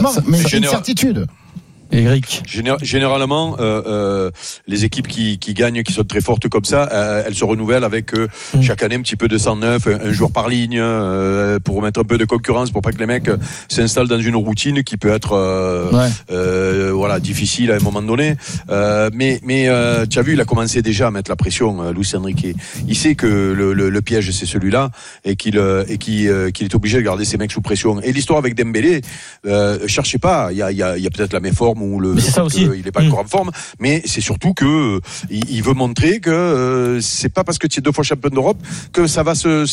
mais c'est une certitude. Eric. Généralement, les équipes qui gagnent, qui sont très fortes comme ça, elles se renouvellent avec chaque année un petit peu de sang neuf, un joueur par ligne, pour mettre un peu de concurrence, pour pas que les mecs s'installent dans une routine qui peut être difficile à un moment donné. Mais tu as vu, il a commencé déjà à mettre la pression, Luis Enrique. Il sait que le piège c'est celui-là et qu'il est obligé de garder ses mecs sous pression. Et l'histoire avec Dembélé, cherchez pas, il y a peut-être la méforme ou il est pas encore en forme, mais c'est surtout que il veut montrer que c'est pas parce que tu es 2 fois champion d'Europe que ça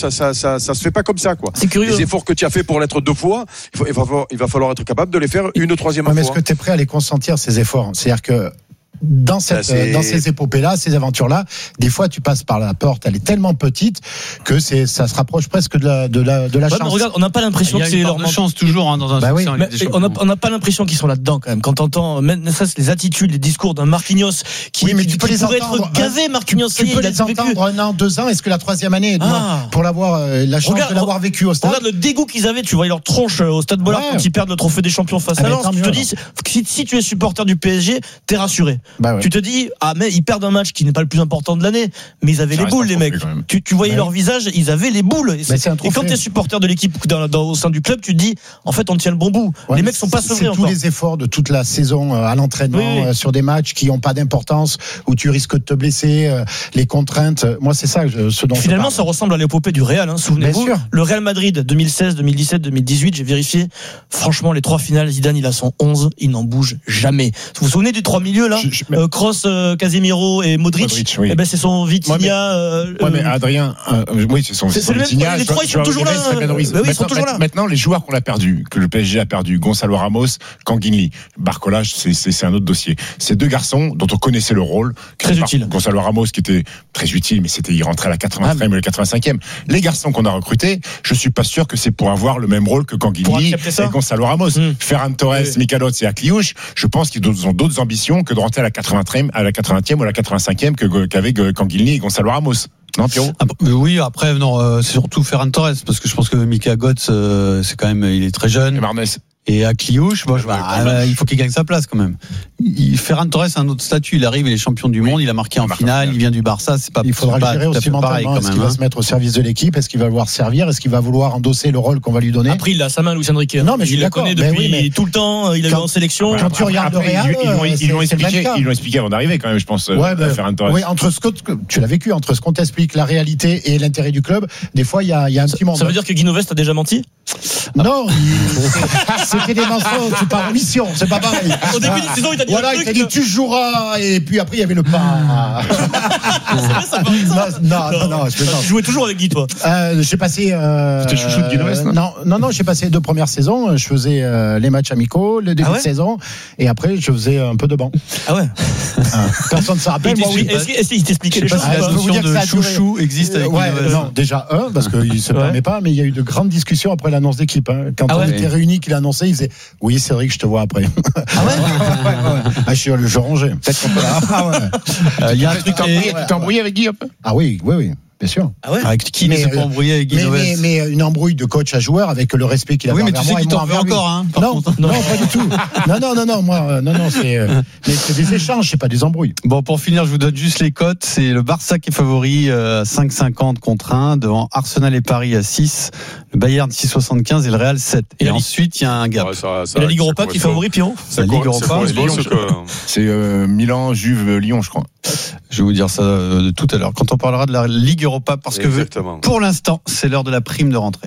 se fait pas comme ça, quoi. C'est curieux. Les efforts que tu as fait pour l'être 2 fois, il va falloir être capable de les faire une 3e fois. Mais est-ce que tu es prêt à les consentir, ces efforts? C'est-à-dire que dans ces épopées-là, ces aventures-là, des fois tu passes par la porte, elle est tellement petite que ça se rapproche presque de la chance. Regarde, on n'a pas l'impression que c'est leur chance toujours dans un succès. On n'a pas l'impression qu'ils sont là-dedans quand même. Quand t'entends même ça, c'est les attitudes, les discours d'un Marquinhos qui pourrait être gavé. Marquinhos, tu peux les entendre 1 an, 2 ans. Est-ce que la 3e année, pour l'avoir la chance de l'avoir vécu au stade? Regarde le dégoût qu'ils avaient. Tu vois leur tronche au Stade Bollard quand ils perdent le trophée des champions face à Lens. Tu te dis, si tu es supporter du PSG, t'es rassuré. Tu te dis, mais ils perdent un match qui n'est pas le plus important de l'année, mais ils avaient les boules, les mecs. Tu voyais leur visage, ils avaient les boules. Et quand tu es supporter de l'équipe au sein du club, tu te dis, en fait, on tient le bon bout. Les mecs sont pas sevrés encore. C'est tous les efforts de toute la saison à l'entraînement, sur des matchs qui n'ont pas d'importance, où tu risques de te blesser, les contraintes. Moi, c'est ça ce dont finalement, ça ressemble à l'épopée du Real. Souvenez-vous, le Real Madrid 2016, 2017, 2018, j'ai vérifié. Franchement, les 3 finales, Zidane, il a son 11, il n'en bouge jamais. Vous vous souvenez des 3 milieux là? Kroos, Casemiro et Modric, oui. C'est son Vitinha. Mais Adrien, c'est son Vitinha. Les 3 ils sont toujours là. Ils sont toujours là. Maintenant, les joueurs qu'on a perdus, que le PSG a perdu, Gonzalo Ramos, Kanguinli, Barcola, c'est un autre dossier. Ces 2 garçons dont on connaissait le rôle, très utile. Gonzalo Ramos qui était très utile, mais il rentrait à la 83e ou la 85e. Les garçons qu'on a recrutés, je suis pas sûr que c'est pour avoir le même rôle que Kanguinli et Gonzalo Ramos. Ferran Torres, Mikaloz et Akliouche, je pense qu'ils ont d'autres ambitions que de rentrer à la 80e ou à la 85e qu'avec Kanguinli et Gonzalo Ramos. Non, Pierrot? Oui, après, non, c'est surtout Ferran Torres, parce que je pense que Mika Götze, c'est quand même, il est très jeune. Et Marnes. Et à Kliouche, il faut qu'il gagne sa place quand même. Ferran Torres a un autre statut. Il arrive, il est champion du monde, il a marqué en finale, il vient du Barça. C'est pas. Il faudra le gérer aussi mentalement. Est-ce qu'il va se mettre au service de l'équipe? Est-ce qu'il va vouloir servir? Est-ce qu'il va vouloir endosser le rôle qu'on va lui donner? Après, il a sa main, Luis Enrique. Non, mais il la connaît depuis tout le temps. Il a eu en sélection. Quand tu regardes le Real, ils l'ont expliqué avant d'arriver quand même, je pense. Ferran Torres. Oui, tu l'as vécu entre ce qu'on t'explique, la réalité et l'intérêt du club. Des fois, il y a un petit monde. Ça veut dire que Guino Vest a déjà menti? Non, c'était des mensonges, c'est pas mission, c'est pas pareil. Au début de la saison, il t'a dit il t'a dit tu joueras, et puis après il y avait le pas. Non, tu jouais toujours avec Guy, toi. J'ai passé. C'était chouchou de Guy West, non, j'ai passé les 2 premières saisons. Je faisais les matchs amicaux, le début de saison, et après je faisais un peu de banc. Ah ouais. Personne ne se rappelle. Est-ce qu'il t'expliquait les choses? La notion de chouchou existe avec Guy West. Non, déjà parce qu'il se permet pas, mais il y a eu de grandes discussions après l'annonce d'équipe. Quand on était réunis, qu'il a annoncé, il faisait oui, c'est vrai que je te vois après. Ah ouais. Je rongeais. Peut-être qu'on peut là. Il y a un truc t'es embrouillé avec Guy un peu? Ah oui. Bien sûr. Ah ouais. Avec qui ne s'est pas embrouillé avec Guy Noves? Mais une embrouille de coach à joueur avec le respect qu'il a. Oui, mais tu sais qu'il t'en veut encore, hein. Non, pas du tout. Non, moi, c'est des échanges, c'est pas des embrouilles. Bon, pour finir, je vous donne juste les cotes. C'est le Barça qui est favori 5,50 contre 1 devant Arsenal et Paris à 6, le Bayern 6,75 et le Real 7. Et ensuite, il y a un gap. Et la Ligue Europa qui est favori, Pierrot? La Ligue Europa, c'est Milan, Juve, Lyon, je crois. Je vais vous dire ça tout à l'heure quand on parlera de la Ligue Europa, parce que pour l'instant c'est l'heure de la prime de rentrée.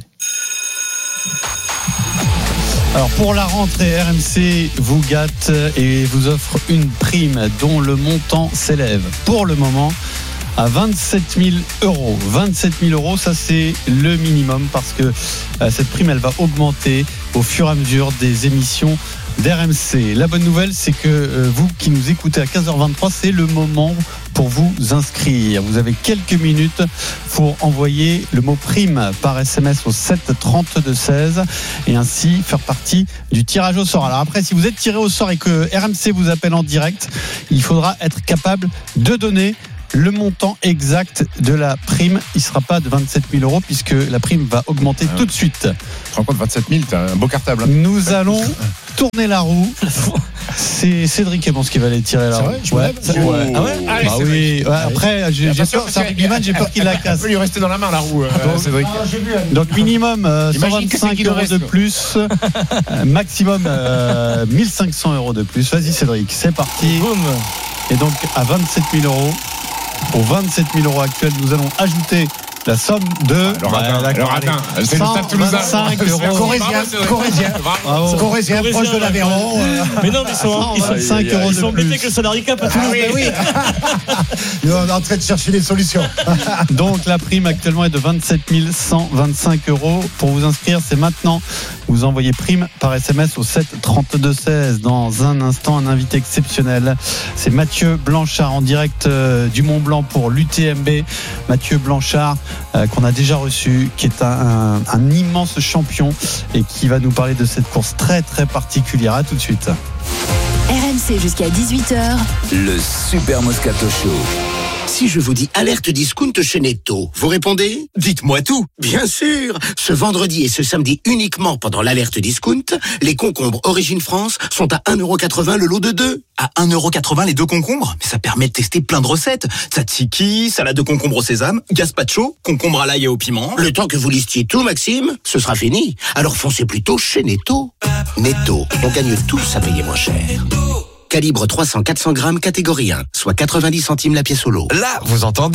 Alors pour la rentrée, RMC vous gâte et vous offre une prime dont le montant s'élève pour le moment à 27 000 euros. 27 000 euros, ça c'est le minimum, parce que cette prime elle va augmenter au fur et à mesure des émissions d'RMC. La bonne nouvelle, c'est que vous qui nous écoutez à 15h23, c'est le moment pour vous inscrire. Vous avez quelques minutes pour envoyer le mot prime par SMS au 7 32 16 et ainsi faire partie du tirage au sort. Alors après, si vous êtes tiré au sort et que RMC vous appelle en direct, il faudra être capable de donner le montant exact de la prime, il sera pas de 27 000 euros puisque la prime va augmenter tout de suite. Tu te rends compte, 27 000, t'as un beau cartable. Nous allons tourner la roue. C'est Cédric Ebons qui va aller tirer la roue. Ouais. Ah ouais. Allez, Bah oui. Ouais, après, j'ai peur, ça Rugbyman, j'ai peur qu'il la casse. Ça peut lui rester dans la main la roue, Cédric. Donc minimum 125 euros de plus, maximum 1500 euros de plus. Vas-y Cédric, c'est parti. Boum. Et donc à 27 000 euros, aux 27 000 euros actuels, nous allons ajouter la somme de c'est le Stade Toulousain. 125 euros. Corrézien, proche de l'Aveyron. Mais non, mais ils sont 125 euros ils sont de plus. embêtés que le salarié cap à Toulouse. Oui. Nous, on est en train de chercher des solutions. Donc la prime actuellement est de 27 125 euros. Pour vous inscrire, c'est maintenant. Vous envoyez prime par SMS au 7 32 16. Dans un instant, un invité exceptionnel. C'est Mathieu Blanchard en direct du Mont Blanc pour l'UTMB. Mathieu Blanchard qu'on a déjà reçu, qui est un immense champion et qui va nous parler de cette course très très particulière. À tout de suite. RMC jusqu'à 18h. Le Super Moscato Show. Si je vous dis alerte discount chez Netto, vous répondez ? Dites-moi tout. Bien sûr. Ce vendredi et ce samedi uniquement pendant l'alerte discount, les concombres Origine France sont à 1,80€ le lot de 2. À 1,80€ les 2 concombres ? Mais ça permet de tester plein de recettes. Tzatziki, salade de concombre au sésame, gazpacho, concombre à l'ail et au piment. Le temps que vous listiez tout, Maxime, ce sera fini. Alors foncez plutôt chez Netto. Netto, on gagne tous à payer moins cher. Calibre 300-400 grammes, catégorie 1, soit 90 centimes la pièce au lot. Là, vous entendez ?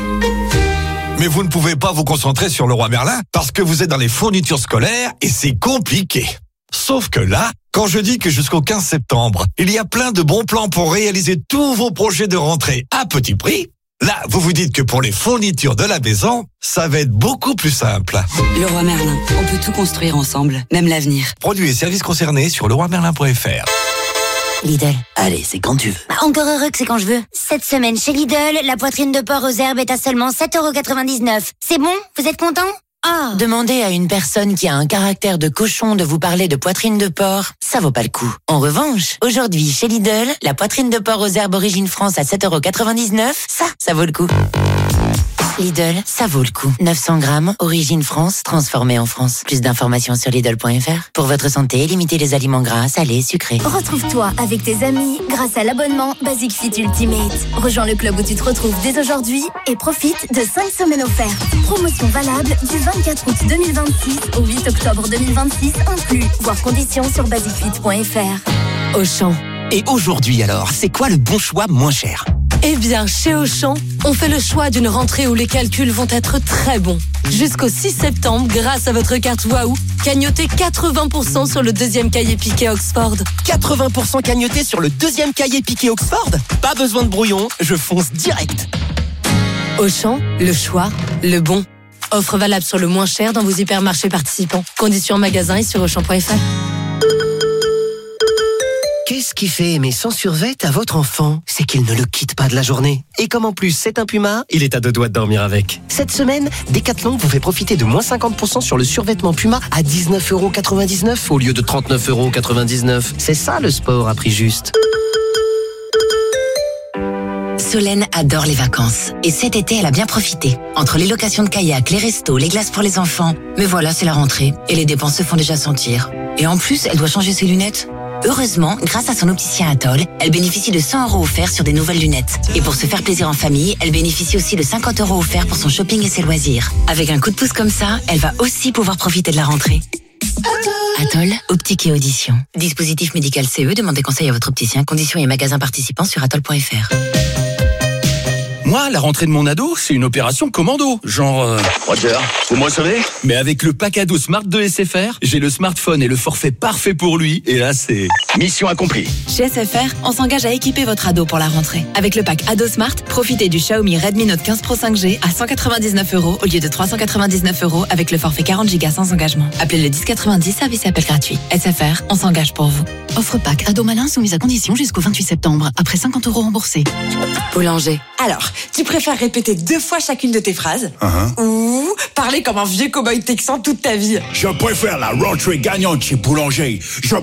Mais vous ne pouvez pas vous concentrer sur Leroy Merlin parce que vous êtes dans les fournitures scolaires et c'est compliqué. Sauf que là, quand je dis que jusqu'au 15 septembre, il y a plein de bons plans pour réaliser tous vos projets de rentrée à petit prix, là, vous vous dites que pour les fournitures de la maison, ça va être beaucoup plus simple. Leroy Merlin, on peut tout construire ensemble, même l'avenir. Produits et services concernés sur leroymerlin.fr. Lidl, allez, c'est quand tu veux. Encore heureux que c'est quand je veux. Cette semaine chez Lidl, la poitrine de porc aux herbes est à seulement 7,99€. C'est bon ? Vous êtes content ? Ah. Demandez à une personne qui a un caractère de cochon de vous parler de poitrine de porc, ça vaut pas le coup. En revanche, aujourd'hui chez Lidl, la poitrine de porc aux herbes Origine France à 7,99€, ça vaut le coup. Lidl, ça vaut le coup. 900 grammes, Origine France, transformée en France. Plus d'informations sur Lidl.fr. Pour votre santé, limitez les aliments gras, salés, sucrés. Retrouve-toi avec tes amis grâce à l'abonnement Basic Fit Ultimate. Rejoins le club où tu te retrouves dès aujourd'hui et profite de 5 semaines offertes. Promotion valable du 24 août 2026 au 8 octobre 2026 inclus. Voir conditions sur basicfit.fr. Auchan. Et aujourd'hui alors, c'est quoi le bon choix moins cher ? Eh bien, chez Auchan, on fait le choix d'une rentrée où les calculs vont être très bons. Jusqu'au 6 septembre, grâce à votre carte Waouh, cagnotez 80% sur le deuxième cahier piqué Oxford. 80% cagnoté sur le deuxième cahier piqué Oxford ? Pas besoin de brouillon, je fonce direct. Auchan, le choix, le bon. Offre valable sur le moins cher dans vos hypermarchés participants. Conditions en magasin et sur Auchan.fr. Qu'est-ce qui fait aimer son survêt à votre enfant ? C'est qu'il ne le quitte pas de la journée. Et comme en plus c'est un Puma, il est à 2 doigts de dormir avec. Cette semaine, Decathlon vous fait profiter de moins 50% sur le survêtement Puma à 19,99€ au lieu de 39,99€. C'est ça le sport à prix juste. Solène adore les vacances. Et cet été, elle a bien profité. Entre les locations de kayak, les restos, les glaces pour les enfants. Mais voilà, c'est la rentrée. Et les dépenses se font déjà sentir. Et en plus, elle doit changer ses lunettes. Heureusement, grâce à son opticien Atoll, elle bénéficie de 100 € offerts sur des nouvelles lunettes. Et pour se faire plaisir en famille, elle bénéficie aussi de 50 € offerts pour son shopping et ses loisirs. Avec un coup de pouce comme ça, elle va aussi pouvoir profiter de la rentrée. Atoll, optique et audition. Dispositif médical CE, demandez conseil à votre opticien. Conditions et magasins participants sur atoll.fr. Moi, la rentrée de mon ado, c'est une opération commando. Genre... Roger, vous me recevez ? Mais avec le pack ado Smart de SFR, j'ai le smartphone et le forfait parfait pour lui. Et là, c'est... Mission accomplie. Chez SFR, on s'engage à équiper votre ado pour la rentrée. Avec le pack Ado Smart, profitez du Xiaomi Redmi Note 15 Pro 5G à 199€ au lieu de 399€ avec le forfait 40 Go sans engagement. Appelez le 1090, service et appel gratuit. SFR, on s'engage pour vous. Offre pack ado malin soumise à condition jusqu'au 28 septembre. Après 50 € remboursés. Boulanger. Alors, tu préfères répéter 2 fois chacune de tes phrases ou parler comme un vieux cow-boy texan toute ta vie? Je préfère la rentrée gagnante chez Boulanger.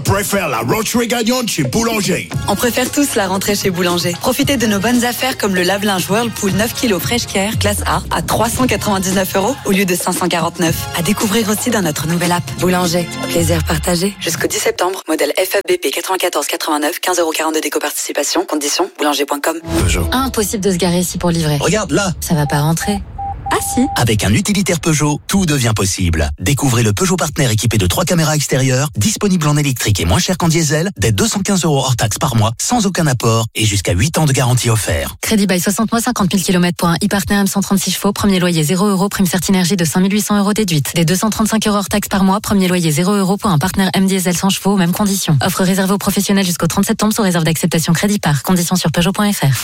On préfère tous la rentrée chez Boulanger. Profitez de nos bonnes affaires comme le lave-linge Whirlpool 9 kg Fresh Care classe A à 399 € au lieu de 549. À découvrir aussi dans notre nouvelle app. Boulanger. Plaisir partagé. Jusqu'au 10 septembre. Modèle FFBP 9489. 15,42 € d'éco-participation. Conditions boulanger.com. Peugeot. Impossible de se garer ici pour livrer. Regarde là. Ça va pas rentrer. Ah si. Avec un utilitaire Peugeot, tout devient possible. Découvrez le Peugeot Partner équipé de 3 caméras extérieures, disponible en électrique et moins cher qu'en diesel, dès 215 € hors taxe par mois, sans aucun apport et jusqu'à 8 ans de garantie offert. Crédit bail 60 mois, 50 000 km pour un e-partner M136 chevaux, premier loyer 0 €, prime Certinergie de 5 800 € déduite. Dès 235 € hors taxe par mois, premier loyer 0 € pour un partenaire M diesel 100 chevaux, mêmes conditions. Offre réservée aux professionnels jusqu'au 30 septembre sous réserve d'acceptation crédit par. Conditions sur Peugeot.fr.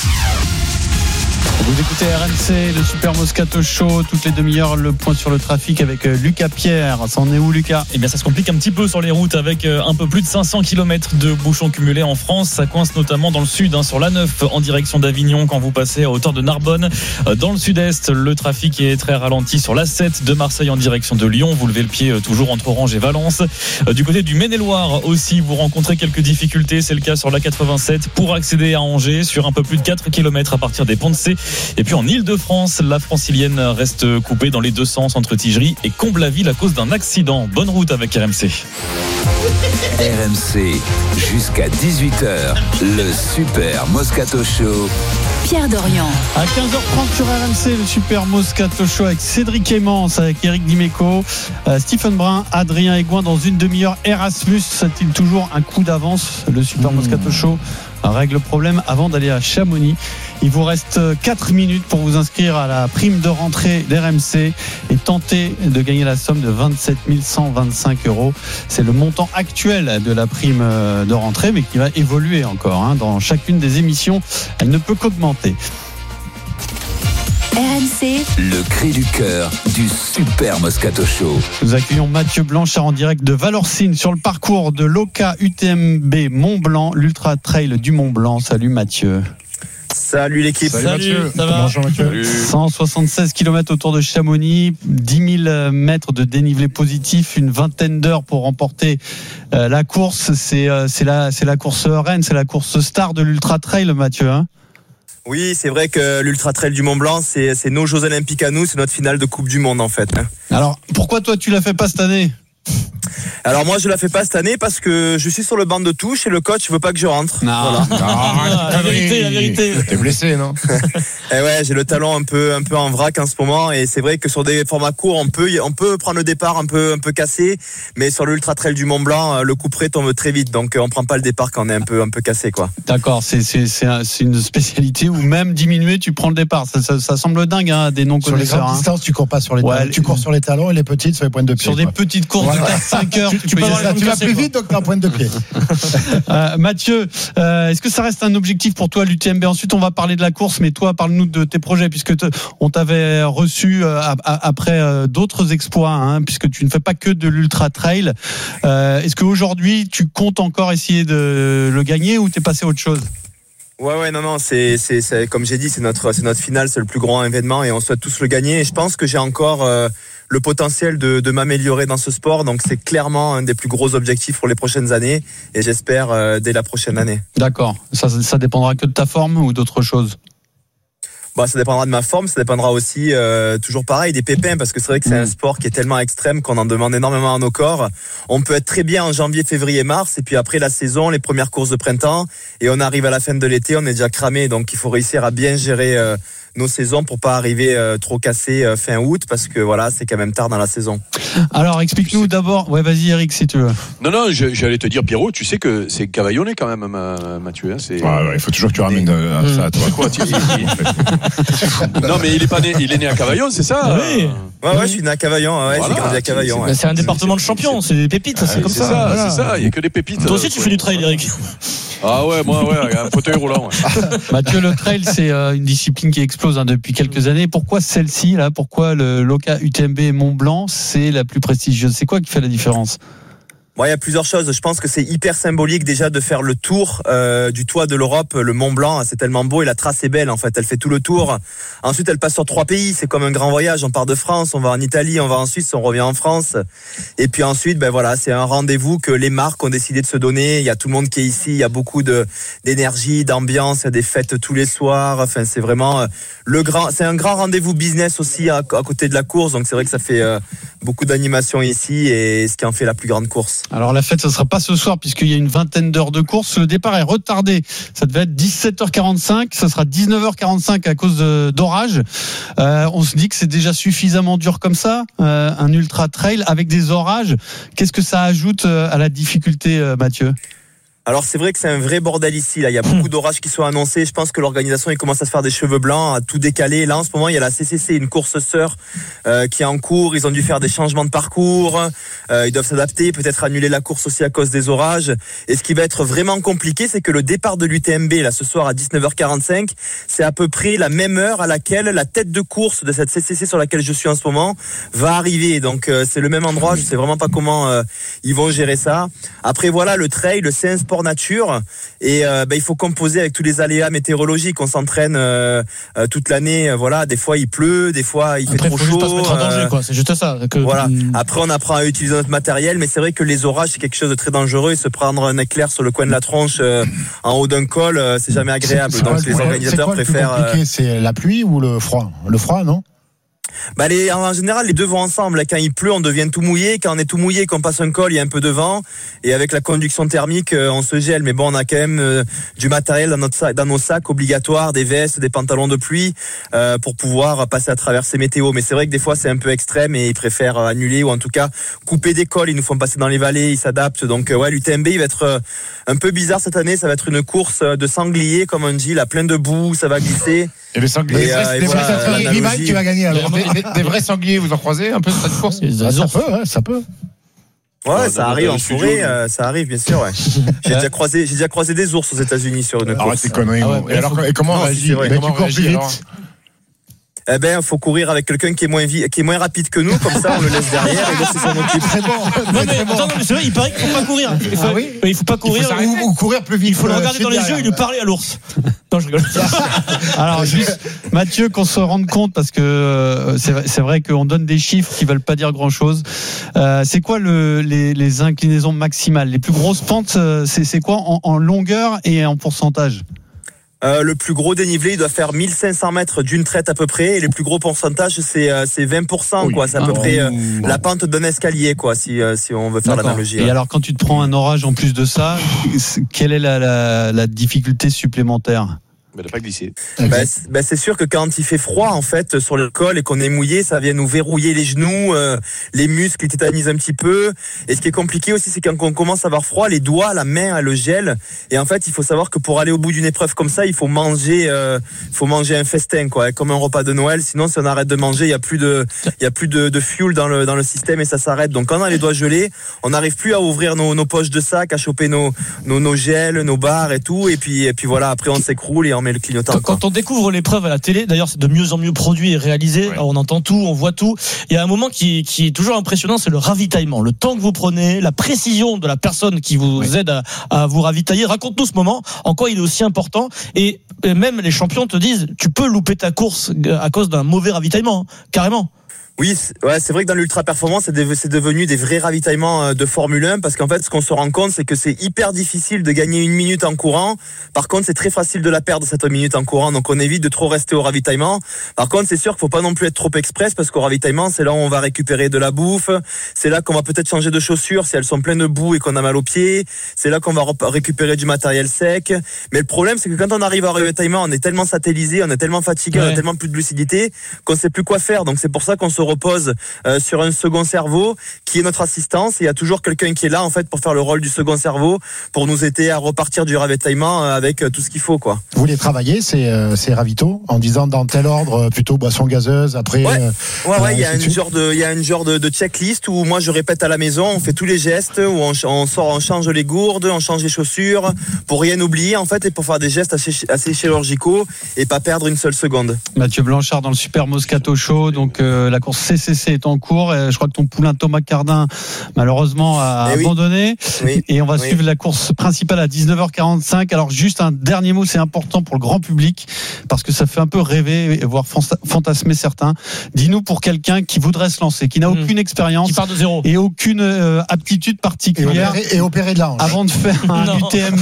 Vous écoutez RMC, le Super Moscato Show, toutes les demi-heures, le point sur le trafic avec Lucas Pierre. Ça en est où, Lucas ? Eh bien, ça se complique un petit peu sur les routes avec un peu plus de 500 km de bouchons cumulés en France. Ça coince notamment dans le sud, sur l'A9 en direction d'Avignon quand vous passez à hauteur de Narbonne. Dans le sud-est, le trafic est très ralenti sur l'A7 de Marseille en direction de Lyon. Vous levez le pied toujours entre Orange et Valence. Du côté du Maine-et-Loire aussi, vous rencontrez quelques difficultés. C'est le cas sur l'A87 pour accéder à Angers sur un peu plus de 4 km à partir des Ponts de C. Et puis en Ile-de-France, la francilienne reste coupée dans les deux sens entre Tigerie et Comble-la-Ville à cause d'un accident. Bonne route avec RMC. RMC, jusqu'à 18h, le Super Moscato Show. Pierre Dorian. À 15h30 sur RMC, le Super Moscato Show avec Cédric Aimance, avec Eric Dimeco, Stephen Brun, Adrien Aigouin dans une demi-heure. Erasmus a-t-il toujours un coup d'avance? Le Super Moscato Show règle le problème avant d'aller à Chamonix. Il vous reste 4 minutes pour vous inscrire à la prime de rentrée d'RMC et tenter de gagner la somme de 27 125 €. C'est le montant actuel de la prime de rentrée, mais qui va évoluer encore dans chacune des émissions. Elle ne peut qu'augmenter. RMC, le cri du cœur du Super Moscato Show. Nous accueillons Mathieu Blanchard en direct de Valorcine sur le parcours de l'OCA UTMB Mont-Blanc, l'Ultra Trail du Mont-Blanc. Salut Mathieu. Salut l'équipe. Salut Mathieu. Ça va ? Bonjour Mathieu. Salut. 176 km autour de Chamonix, 10 000 mètres de dénivelé positif, une vingtaine d'heures pour remporter la course. C'est la course reine, c'est la course star de l'Ultra Trail, Mathieu. Oui, c'est vrai que l'Ultra Trail du Mont-Blanc, c'est nos Jeux Olympiques à nous, c'est notre finale de Coupe du Monde en fait. Alors, pourquoi toi tu la fais pas cette année ? Alors moi je la fais pas cette année parce que je suis sur le banc de touche et le coach veut pas que je rentre. Non, voilà. La vérité. T'es blessé, non ? Et ouais, j'ai le talon un peu en vrac en ce moment et c'est vrai que sur des formats courts on peut prendre le départ un peu cassé, mais sur l'Ultra Trail du Mont Blanc le coup près tombe très vite, donc on prend pas le départ quand on est un peu cassé quoi. D'accord, c'est une spécialité où même diminué tu prends le départ. Ça semble dingue des non connaisseurs. Sur les grandes distances tu cours pas sur les talons, tu cours sur les talons et les petites sur les pointes de pied. Sur des petites courses de 4-5 heures. Tu vas plus vite, donc tu as un point de pied. Mathieu, est-ce que ça reste un objectif pour toi, l'UTMB ? Ensuite, on va parler de la course, mais toi, parle-nous de tes projets, puisque on t'avait reçu après d'autres exploits, puisque tu ne fais pas que de l'Ultra Trail. Est-ce qu'aujourd'hui, tu comptes encore essayer de le gagner ou t'es passé à autre chose ? Ouais, non, c'est comme j'ai dit, c'est notre finale, c'est le plus grand événement et on souhaite tous le gagner. Et je pense que j'ai encore le potentiel de m'améliorer dans ce sport, donc c'est clairement un des plus gros objectifs pour les prochaines années et j'espère dès la prochaine année. D'accord. Ça dépendra que de ta forme ou d'autre chose ? Ça dépendra de ma forme, ça dépendra aussi toujours pareil des pépins, parce que c'est vrai que c'est un sport qui est tellement extrême qu'on en demande énormément à nos corps. On peut être très bien en janvier, février, mars, et puis après la saison, les premières courses de printemps, et on arrive à la fin de l'été, on est déjà cramé, donc il faut réussir à bien gérer nos saisons pour pas arriver trop cassé fin août, parce que voilà, c'est quand même tard dans la saison. Alors explique-nous d'abord. Ouais, vas-y Eric si tu veux. Non, j'allais te dire Pierrot, tu sais que c'est cavaillonné quand même Mathieu. Il faut toujours que tu ramènes ça à toi. Quoi, non mais il est né à Cavaillon, c'est ça? Oui. Ouais, je suis né à Cavaillon. Voilà, j'ai grandi à Cavaillon. C'est un département de champions, c'est des pépites, c'est comme ça. C'est ça, il y a que des pépites. Toi aussi tu fais du trail, Eric? Ah ouais, moi un fauteuil roulant. Ouais. Mathieu, le trail c'est une discipline qui explose depuis quelques années. Pourquoi celle-ci là? Pourquoi le l'OCA UTMB Mont Blanc c'est la plus prestigieuse? C'est quoi qui fait la différence? Bon, il y a plusieurs choses. Je pense que c'est hyper symbolique déjà de faire le tour du toit de l'Europe, le Mont Blanc. C'est tellement beau et la trace est belle en fait. Elle fait tout le tour. Ensuite, elle passe sur 3 pays. C'est comme un grand voyage. On part de France, on va en Italie, on va en Suisse, on revient en France. Et puis ensuite, voilà, c'est un rendez-vous que les marques ont décidé de se donner. Il y a tout le monde qui est ici. Il y a beaucoup d'énergie, d'ambiance. Il y a des fêtes tous les soirs. Enfin, c'est vraiment c'est un grand rendez-vous business aussi à côté de la course. Donc c'est vrai que ça fait beaucoup d'animation ici et ce qui en fait la plus grande course. Alors la fête, ça ne sera pas ce soir puisqu'il y a une vingtaine d'heures de course. Le départ est retardé. Ça devait être 17h45. Ça sera 19h45 à cause d'orage. On se dit que c'est déjà suffisamment dur comme ça, un ultra trail avec des orages. Qu'est-ce que ça ajoute à la difficulté, Mathieu ? Alors c'est vrai que c'est un vrai bordel ici. Là, il y a beaucoup d'orages qui sont annoncés. Je pense que l'organisation, il commence à se faire des cheveux blancs, à tout décaler. Là, en ce moment, il y a la CCC, une course sœur qui est en cours. Ils ont dû faire des changements de parcours. Ils doivent s'adapter, peut-être annuler la course aussi à cause des orages. Et ce qui va être vraiment compliqué, c'est que le départ de l'UTMB là ce soir à 19h45, c'est à peu près la même heure à laquelle la tête de course de cette CCC sur laquelle je suis en ce moment va arriver. Donc c'est le même endroit. Je sais vraiment pas comment ils vont gérer ça. Après voilà, le trail, c'est un sport nature et il faut composer avec tous les aléas météorologiques. On s'entraîne toute l'année, voilà, des fois il pleut, des fois il fait trop chaud. Juste pas se mettre en danger, quoi. C'est juste ça. Voilà. Après on apprend à utiliser notre matériel, mais c'est vrai que les orages c'est quelque chose de très dangereux et se prendre un éclair sur le coin de la tronche en haut d'un col, c'est jamais agréable. Donc les organisateurs préfèrent. C'est la pluie ou le froid ? Le froid, non ? En général, les deux vont ensemble. Quand il pleut, on devient tout mouillé. Quand on est tout mouillé, qu'on passe un col, il y a un peu de vent. Et avec la conduction thermique, on se gèle. Mais bon, on a quand même du matériel dans nos sacs obligatoires, des vestes, des pantalons de pluie, pour pouvoir passer à travers ces météos. Mais c'est vrai que des fois, c'est un peu extrême et ils préfèrent annuler ou en tout cas couper des cols. Ils nous font passer dans les vallées, ils s'adaptent. Donc l'UTMB, il va être un peu bizarre cette année. Ça va être une course de sangliers, comme on dit, là, plein de boue, ça va glisser. Et les sangliers, qui va gagner alors. Des vrais sangliers, vous en croisez un peu sur cette course ? Ça peut. Ouais, ça arrive en forêt, ça arrive bien sûr. Ouais. J'ai déjà croisé des ours aux États-Unis sur une course. Arrête tes conneries. Et comment on réagit ? Tu cours plus vite. Faut courir avec quelqu'un qui est moins rapide que nous, comme ça on le laisse derrière et là c'est son occupe. Très bon. Non, mais c'est vrai, il paraît qu'il faut pas courir. Il faut pas courir ou courir plus vite. Il faut le regarder dans les yeux et lui parler à l'ours. Non, je rigole. Alors juste Mathieu, qu'on se rende compte parce que c'est vrai qu'on donne des chiffres qui veulent pas dire grand-chose. C'est quoi les inclinaisons maximales, les plus grosses pentes, c'est quoi en longueur et en pourcentage? Le plus gros dénivelé, il doit faire 1500 mètres d'une traite à peu près, et le plus gros pourcentage, c'est 20%, quoi. C'est à peu près la pente d'un escalier, quoi, si on veut faire l'analogie. Et alors, quand tu te prends un orage en plus de ça, quelle est la difficulté supplémentaire? Mais elle n'a pas glissé. C'est sûr que quand il fait froid en fait sur le col et qu'on est mouillé, ça vient nous verrouiller les genoux, les muscles ils tétanisent un petit peu. Et ce qui est compliqué aussi, c'est quand on commence à avoir froid, les doigts, la main, elle le gèle. Et en fait, il faut savoir que pour aller au bout d'une épreuve comme ça, il faut manger un festin, quoi, comme un repas de Noël. Sinon, si on arrête de manger, il y a plus de fuel dans le système et ça s'arrête. Donc quand on a les doigts gelés, on n'arrive plus à ouvrir nos poches de sac, à choper nos gels, nos barres et tout. Et puis voilà, après on s'écroule et on met le clignotant. Quand on découvre l'épreuve à la télé, d'ailleurs c'est de mieux en mieux produit et réalisé, on entend tout, on voit tout. Il y a un moment qui est toujours impressionnant, c'est le ravitaillement, le temps que vous prenez, la précision de la personne qui vous aide à vous ravitailler. Raconte-nous ce moment, en quoi il est aussi important, et même les champions te disent tu peux louper ta course à cause d'un mauvais ravitaillement, carrément. Oui, c'est vrai que dans l'ultra performance, c'est devenu des vrais ravitaillements de Formule 1 parce qu'en fait, ce qu'on se rend compte, c'est que c'est hyper difficile de gagner une minute en courant. Par contre, c'est très facile de la perdre cette minute en courant, donc on évite de trop rester au ravitaillement. Par contre, c'est sûr qu'il faut pas non plus être trop express parce qu'au ravitaillement, c'est là où on va récupérer de la bouffe, c'est là qu'on va peut-être changer de chaussures si elles sont pleines de boue et qu'on a mal aux pieds, c'est là qu'on va récupérer du matériel sec. Mais le problème, c'est que quand on arrive au ravitaillement, on est tellement satellisé, on est tellement fatigué, on a tellement plus de lucidité qu'on sait plus quoi faire. Donc c'est pour ça qu'on se repose sur un second cerveau qui est notre assistance, et il y a toujours quelqu'un qui est là en fait pour faire le rôle du second cerveau, pour nous aider à repartir du ravitaillement avec tout ce qu'il faut, quoi. Vous les travaillez ces ravitaux en disant dans tel ordre, plutôt boisson gazeuse, après il y a une genre de checklist où moi je répète à la maison, on fait tous les gestes, où on change les gourdes, on change les chaussures pour rien oublier en fait, et pour faire des gestes assez chirurgicaux et pas perdre une seule seconde. Mathieu Blanchard dans le Super Moscato Show, donc la course course CCC est en cours. Je crois que ton poulain Thomas Cardin, malheureusement, a abandonné. Oui. Et on va suivre la course principale à 19h45. Alors, juste un dernier mot, c'est important pour le grand public, parce que ça fait un peu rêver, voire fantasmer certains. Dis-nous, pour quelqu'un qui voudrait se lancer, qui n'a aucune expérience, qui part de zéro et aucune aptitude particulière, et opéré de la hanche. avant de faire un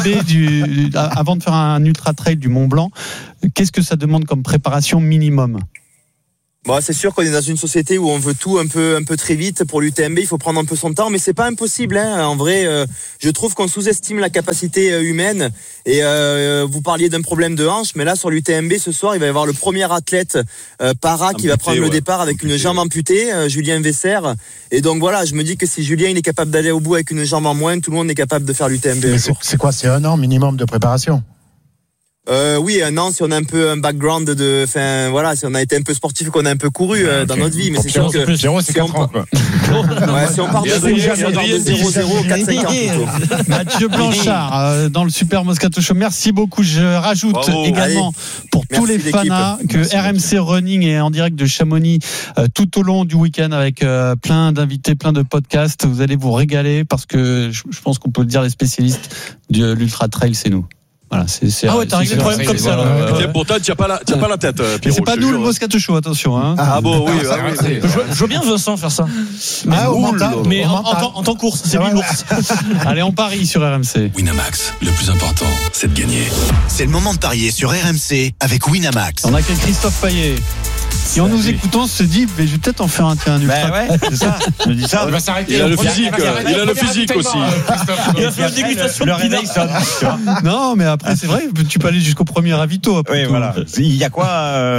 UTMB, avant de faire un ultra trail du Mont Blanc, qu'est-ce que ça demande comme préparation minimum? Bon, c'est sûr qu'on est dans une société où on veut tout un peu très vite. Pour l'UTMB, il faut prendre un peu son temps, mais c'est pas impossible. En vrai, je trouve qu'on sous-estime la capacité humaine. Et vous parliez d'un problème de hanche, mais là sur l'UTMB ce soir, il va y avoir le premier athlète para qui va prendre le départ avec une jambe amputée, Julien Vesser. Et donc voilà, je me dis que si Julien il est capable d'aller au bout avec une jambe en moins, tout le monde est capable de faire l'UTMB. Mais c'est quoi? C'est 1 an minimum de préparation? Oui, un an si on a un peu un background si on a été un peu sportif, qu'on a un peu couru dans notre vie, mais c'est sûr que Pierrot, c'est 4 ans, quoi. Si on part de 0-0, 4-5 ans plutôt. Mathieu Blanchard dans le Super Moscato Show. Merci beaucoup. Je rajoute également pour tous les fanas que RMC Running est en direct de Chamonix tout au long du week-end avec plein d'invités, plein de podcasts. Vous allez vous régaler parce que je pense qu'on peut le dire, les spécialistes de l'Ultra Trail, c'est nous. Voilà, t'as réglé le problème comme ça. Pourtant, tu n'as pas la tête, Pierrot. C'est pas nous le Moscato Show, attention. Hein. Ah bon, oui. Je vois bien Vincent faire ça. Mais en temps course, c'est lui l'ours. Allez, on parie sur RMC. Winamax, le plus important, c'est de gagner. C'est le moment de parier sur RMC avec Winamax. On a Christophe Payet, qui en nous écoutant se dit, mais je vais peut-être en faire un ultra. Ouais, c'est ça. Je dis ça. Il va s'arrêter. Il a le physique aussi. Il a fait la dégustation de réveil sonne. Non, mais après, c'est vrai, tu peux aller jusqu'au premier ravito. Oui, voilà. Il y a quoi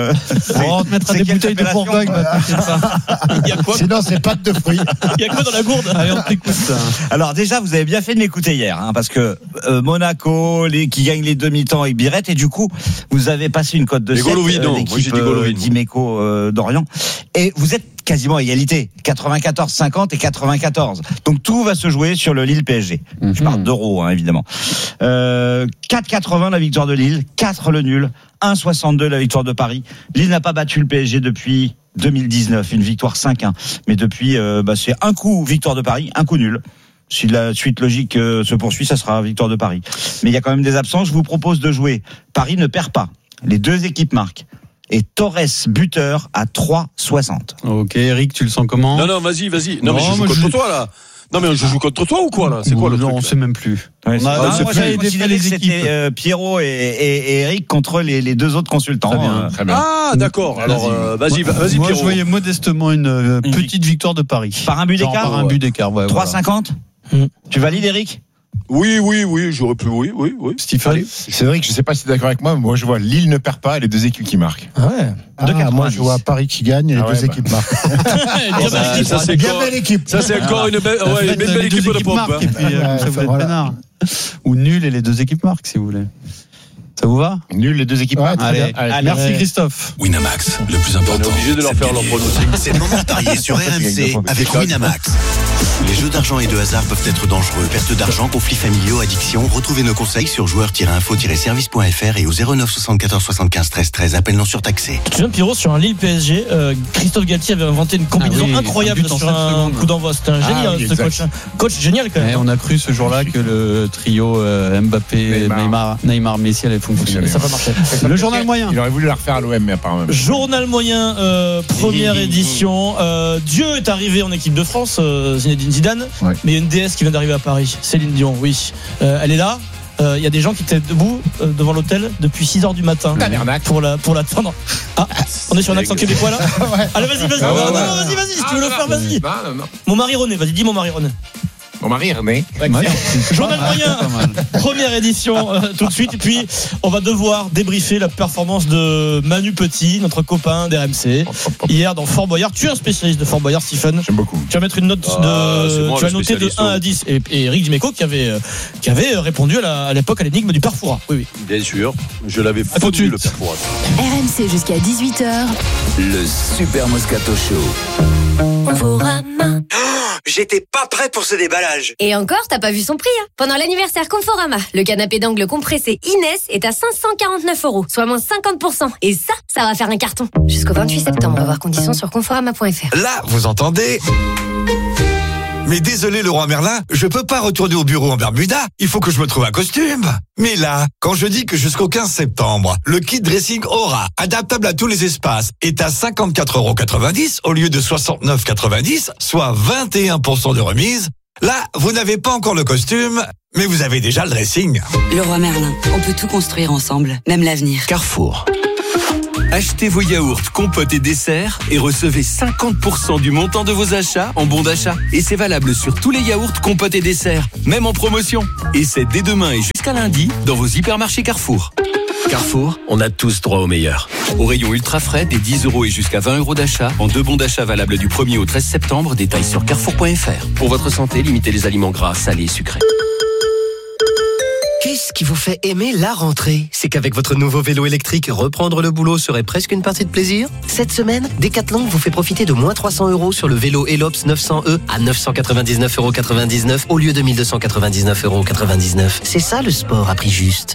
on te mettra des bouteilles de Bourgogne. Il y a quoi? Sinon, c'est pâte de fruits. Il y a quoi dans la gourde? Allez, on t'écoute. Alors déjà, vous avez bien fait de m'écouter hier, parce que Monaco, qui gagne les demi-temps avec Birette, et du coup, vous avez passé une cote de 7, l'équipe d'Imeco d'Orient, et vous êtes quasiment à égalité, 94-50 et 94. Donc tout va se jouer sur le Lille PSG. Je parle d'euros, évidemment. 4,80 la victoire de Lille, 4 le nul, 1,62 la victoire de Paris. Lille n'a pas battu le PSG depuis 2019, une victoire 5-1. Mais depuis, c'est un coup victoire de Paris, un coup nul. Si la suite logique se poursuit, ça sera victoire de Paris. Mais il y a quand même des absences. Je vous propose de jouer. Paris ne perd pas. Les deux équipes marquent. Et Torres buteur à 3,60. Ok, Eric, tu le sens comment? Non, vas-y. Non, mais je joue contre toi, là. Non, mais je joue contre toi ou quoi, là? C'est quoi le truc? Non, on sait même plus. Moi, j'avais considéré que c'était Pierrot et Eric contre les deux autres consultants. Très bien. Ah, d'accord. Alors, vas-y, Moi, Pierrot. je voyais modestement une petite victoire de Paris. Par un but d'écart? Par un but d'écart, ouais. 3,50. Tu valides, Eric? Oui, j'aurais pu, oui. Stephen? C'est vrai que je ne sais pas si tu es d'accord avec moi, mais moi je vois Lille ne perd pas et les deux équipes qui marquent. Moi je vois Paris qui gagne et les deux équipes marquent. Ça c'est bien belle équipe. Ça c'est encore une belle équipe de pompe. Et puis ça vous êtes peinard. Ou nul et les deux équipes marquent si vous voulez. Ça vous va? Nul, les deux équipes marquent. Allez, merci Christophe. Winamax, le plus important. On est obligé de leur faire leur pronostic. C'est le moment de parier sur RMC avec Winamax. Les jeux d'argent et de hasard peuvent être dangereux. Perte d'argent, conflits familiaux, addiction. Retrouvez nos conseils sur joueurs-info-service.fr et au 09 74 75 13 13. Appel non surtaxé. Tu viens, Pierrot, sur un Lille PSG, Christophe Galtier avait inventé une combinaison incroyable sur un coup d'envoi. C'était un génie, ce coach génial quand même. On a cru ce jour-là que le trio Mbappé, Neymar, Messi allait fonctionner. Ça va marcher. Le journal moyen. Il aurait voulu la refaire à l'OM, mais apparemment. Journal moyen, première édition. Dieu est arrivé en équipe de France, Zinedine Zidane, mais il y a une déesse qui vient d'arriver à Paris, Céline Dion, oui. Elle est là. Il y a des gens qui étaient debout devant l'hôtel depuis 6h du matin pour l'attendre. On est sur un accent québécois là. Allez, vas-y, si tu veux le faire, vas-y. Mon mari René, vas-y, dis mon mari René. Mon mari René. Journal moyen, première édition tout de suite. Et puis, on va devoir débriefer la performance de Manu Petit, notre copain d'RMC, hier dans Fort Boyard. Tu es un spécialiste de Fort Boyard, Stephen. J'aime beaucoup. Tu vas mettre une note tu vas noter de 1 à 10. Et Eric Dimeco qui avait répondu à l'époque à l'énigme du Perfourat. Oui. Bien sûr. Je l'avais foutu le Perfourat. RMC jusqu'à 18h. Le Super Moscato Show. Conforama. j'étais pas prêt pour ce déballage. Et encore, t'as pas vu son prix, hein. Pendant l'anniversaire Conforama, le canapé d'angle compressé Inès est à 549 €, soit moins 50%. Et ça va faire un carton. Jusqu'au 28 septembre, voir conditions sur conforama.fr. Là, vous entendez ? Mais désolé Leroy Merlin, je peux pas retourner au bureau en Bermuda, il faut que je me trouve un costume. Mais là, quand je dis que jusqu'au 15 septembre, le kit dressing Aura, adaptable à tous les espaces, est à 54,90 € au lieu de 69,90 €, soit 21% de remise, là, vous n'avez pas encore le costume, mais vous avez déjà le dressing. Leroy Merlin, on peut tout construire ensemble, même l'avenir. Carrefour. Achetez vos yaourts, compotes et desserts et recevez 50% du montant de vos achats en bons d'achat. Et c'est valable sur tous les yaourts, compotes et desserts, même en promotion. Et c'est dès demain et jusqu'à lundi dans vos hypermarchés Carrefour. Carrefour, on a tous droit au meilleur. Au rayon ultra frais, des 10 € et jusqu'à 20 € d'achat, en 2 bons d'achat valables du 1er au 13 septembre, détails sur carrefour.fr. Pour votre santé, limitez les aliments gras, salés et sucrés. Qu'est-ce qui vous fait aimer la rentrée? C'est qu'avec votre nouveau vélo électrique, reprendre le boulot serait presque une partie de plaisir. Cette semaine, Decathlon vous fait profiter de moins 300 € sur le vélo Elops 900E à 999,99 € au lieu de 1299,99 €. C'est ça le sport à prix juste.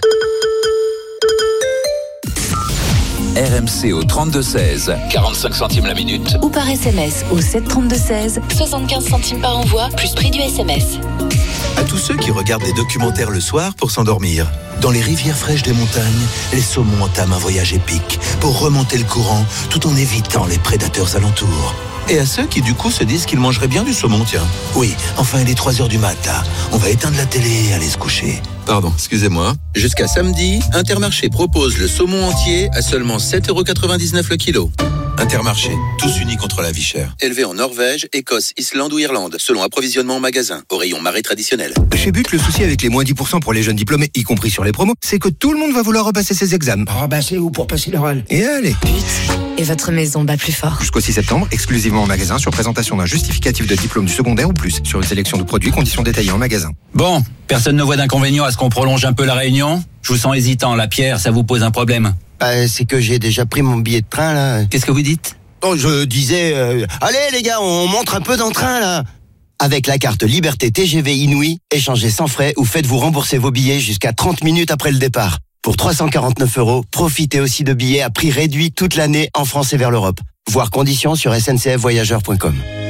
RMC au 32-16, 45 centimes la minute. Ou par SMS au 732-16, 75 centimes par envoi, plus prix du SMS. À tous ceux qui regardent des documentaires le soir pour s'endormir. Dans les rivières fraîches des montagnes, les saumons entament un voyage épique pour remonter le courant tout en évitant les prédateurs alentours. Et à ceux qui du coup se disent qu'ils mangeraient bien du saumon, tiens. Oui, enfin il est 3h du mat là. On va éteindre la télé et aller se coucher. Pardon, excusez-moi. Jusqu'à samedi, Intermarché propose le saumon entier à seulement 7,99 € le kilo. Intermarché, tous unis contre la vie chère. Élevé en Norvège, Écosse, Islande ou Irlande, selon approvisionnement en magasin, au rayon marée traditionnel. Chez But, le souci avec les moins 10% pour les jeunes diplômés, y compris sur les promos, c'est que tout le monde va vouloir repasser ses examens. Oh bah c'est où pour passer l'oral? Et allez. But, et votre maison bat plus fort. Jusqu'au 6 septembre, exclusivement en magasin, sur présentation d'un justificatif de diplôme du secondaire ou plus, sur une sélection de produits, conditions détaillées en magasin. Bon, personne ne voit d'inconvénient à ce qu'on prolonge un peu la réunion? Je vous sens hésitant, la Pierre, ça vous pose un problème? C'est que j'ai déjà pris mon billet de train là. Qu'est-ce que vous dites? Oh, je disais, allez les gars, on montre un peu d'entrain là. Avec la carte Liberté TGV Inouï, échangez sans frais ou faites-vous rembourser vos billets jusqu'à 30 minutes après le départ. Pour 349 €, profitez aussi de billets à prix réduit toute l'année en France et vers l'Europe. Voir conditions sur sncfvoyageurs.com.